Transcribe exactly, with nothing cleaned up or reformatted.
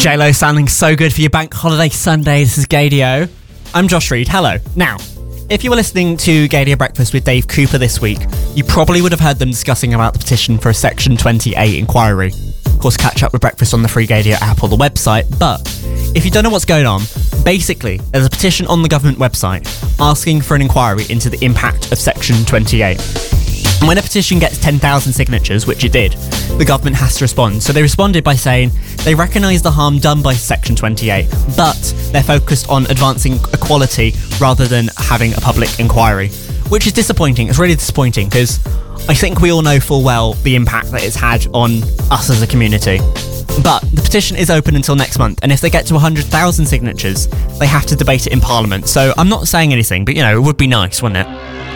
J-Lo sounding so good for your bank holiday Sunday. This is Gadio. I'm Josh Reed. Hello. Now, if you were listening to Gadio Breakfast with Dave Cooper this week, you probably would have heard them discussing about the petition for a Section twenty-eight inquiry. Of course, catch up with Breakfast on the free Gadio app or the website, but if you don't know what's going on, basically, there's a petition on the government website asking for an inquiry into the impact of Section twenty-eight. And when a petition gets ten thousand signatures, which it did, the government has to respond. So they responded by saying they recognise the harm done by Section twenty-eight, but they're focused on advancing equality rather than having a public inquiry, which is disappointing. It's really disappointing because I think we all know full well the impact that it's had on us as a community. But the petition is open until next month, and if they get to one hundred thousand signatures, they have to debate it in Parliament. So I'm not saying anything, but you know, it would be nice, wouldn't it?